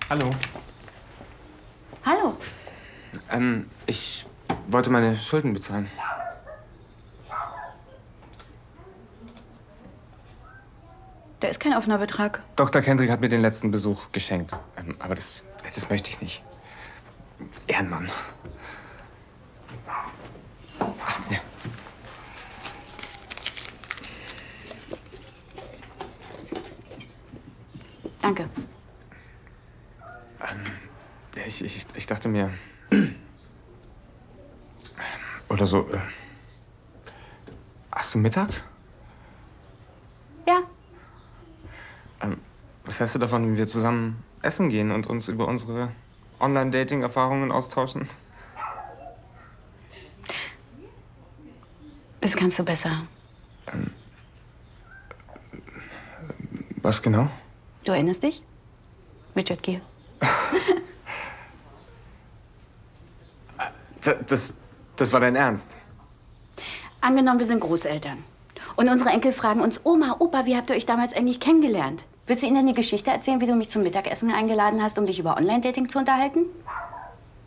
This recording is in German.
Hallo. Hallo. Ich wollte meine Schulden bezahlen. Da ist kein offener Betrag. Dr. Kendrick hat mir den letzten Besuch geschenkt. Aber das möchte ich nicht. Ehrenmann. Ja. Danke. Ich dachte mir... Oder so... Hast du Mittag? Ja. Was hältst du davon, wenn wir zusammen essen gehen und uns über unsere Online-Dating-Erfahrungen austauschen? Das kannst du besser. Was genau? Du erinnerst dich? Richard Gere. Das war dein Ernst? Angenommen, wir sind Großeltern. Und unsere Enkel fragen uns, Oma, Opa, wie habt ihr euch damals eigentlich kennengelernt? Willst du ihnen denn die Geschichte erzählen, wie du mich zum Mittagessen eingeladen hast, um dich über Online-Dating zu unterhalten?